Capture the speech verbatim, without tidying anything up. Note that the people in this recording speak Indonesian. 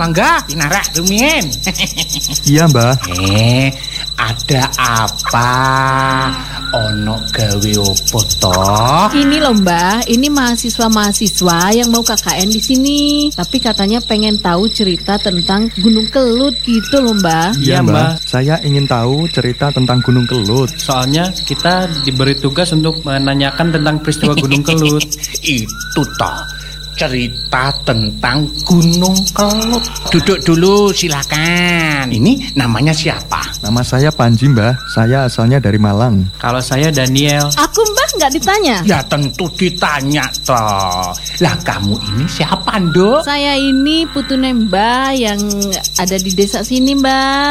Mangga, pinarak rumiyin. Iya, Mbah. Eh, ada apa? Ono gawe opo toh? Ini loh Mbah, ini mahasiswa-mahasiswa yang mau K K N di sini. Tapi katanya pengen tahu cerita tentang Gunung Kelut gitu loh Mbah. Iya, Mbah. Saya ingin tahu cerita tentang Gunung Kelut. Soalnya kita diberi tugas untuk menanyakan tentang peristiwa Gunung Kelut. Itu toh, cerita tentang Gunung Kelut. Duduk dulu silakan. Ini namanya siapa? Nama saya Panji, Mbah. Saya asalnya dari Malang. Kalau saya Daniel. Aku Mbah nggak ditanya. Ya tentu ditanya toh. Lah kamu ini siapa, Nduk? Saya ini putune Mbah yang ada di desa sini Mbah.